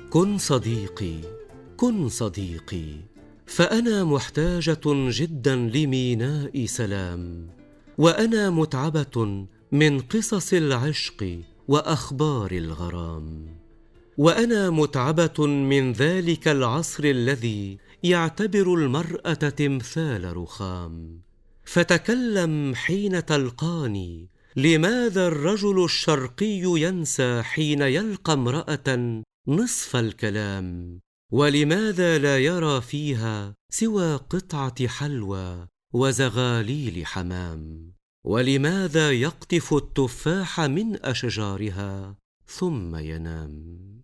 كن صديقي، كن صديقي، فأنا محتاجة جدا لميناء سلام، وأنا متعبة من قصص العشق وأخبار الغرام، وأنا متعبة من ذلك العصر الذي يعتبر المرأة تمثال رخام. فتكلم حين تلقاني، لماذا الرجل الشرقي ينسى حين يلقى امرأة نصف الكلام؟ ولماذا لا يرى فيها سوى قطعة حلوى وزغاليل حمام؟ ولماذا يقطف التفاح من أشجارها ثم ينام؟